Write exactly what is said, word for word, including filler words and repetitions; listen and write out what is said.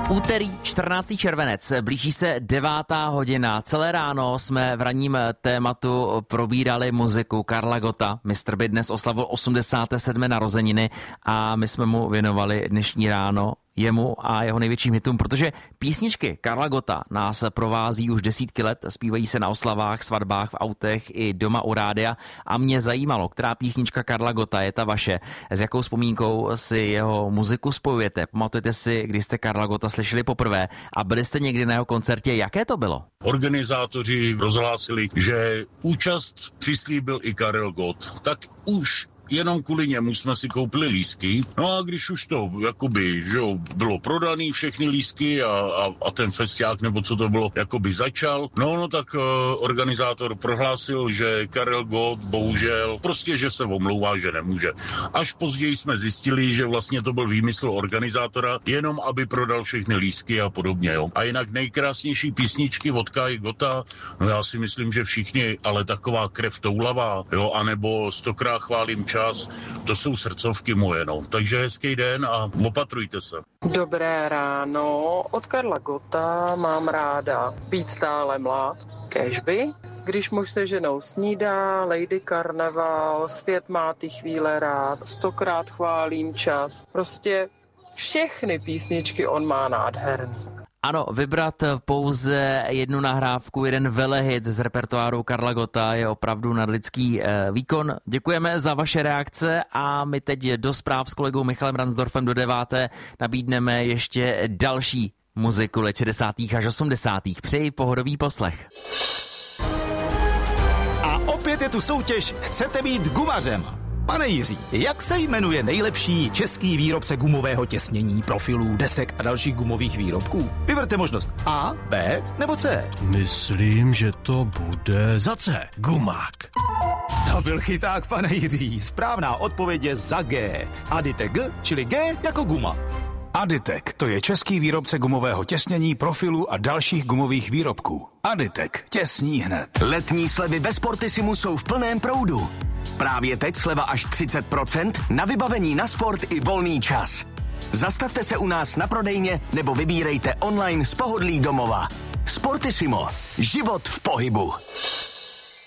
Úterý čtrnáctého červenec, blíží se devátá hodina. Celé ráno jsme v ranním tématu probírali muziku Karla Gotta. mistr by dnes oslavil osmdesáté sedmé narozeniny a my jsme mu věnovali dnešní ráno jemu a jeho největším hitům, protože písničky Karla Gotta nás provází už desítky let, zpívají se na oslavách, svatbách, v autech i doma u rádia a mě zajímalo, která písnička Karla Gotta je ta vaše, s jakou vzpomínkou si jeho muziku spojujete. Pamatujete si, když jste Karla Gotta slyšeli poprvé a byli jste někdy na jeho koncertě, jaké to bylo? Organizátoři rozhlásili, že účast přislíbil i Karel Gott, tak už jenom kvůli němu jsme si koupili lístky. No a když už to jakoby, že jo, bylo prodaný všechny lístky a, a, a ten festiák, nebo co to bylo, jakoby začal, no, no tak uh, organizátor prohlásil, že Karel Gott bohužel prostě, že se omlouvá, že nemůže. Až později jsme zjistili, že vlastně to byl výmysl organizátora, jenom aby prodal všechny lístky a podobně, jo. A jinak nejkrásnější písničky od Karla Gotta, no já si myslím, že všichni, ale taková krev toulavá, jo, anebo stokrát chválím čas, to jsou srdcovky moje, no. Takže hezký den a opatrujte se. Dobré ráno, od Karla Gotta mám ráda Být stále mlád, Kéžby, Když muž se ženou snídá, Lady Karneval, Svět má ty chvíle rád, Stokrát chválím čas. Prostě všechny písničky on má nádherný. Ano, vybrat pouze jednu nahrávku, jeden velehit z repertoáru Karla Gotta je opravdu nadlidský eh, výkon. Děkujeme za vaše reakce a my teď do zpráv s kolegou Michalem Ransdorfem do deváté nabídneme ještě další muziku let šedesátých až osmdesátých. Přeji pohodový poslech. A opět je tu soutěž Chcete být gumařem? Pane Jiří, jak se jmenuje nejlepší český výrobce gumového těsnění, profilů, desek a dalších gumových výrobků? Vyberte možnost A, B nebo C. Myslím, že to bude za C. Gumák. To byl chyták, pane Jiří. Správná odpověď je za G. Aditek G, čili G jako guma. Aditek, to je český výrobce gumového těsnění, profilů a dalších gumových výrobků. Aditek, těsní hned. Letní slevy ve Sportisimu jsou v plném proudu. Právě teď sleva až třicet procent na vybavení na sport i volný čas. Zastavte se u nás na prodejně nebo vybírejte online z pohodlí domova. Sportissimo. Život v pohybu.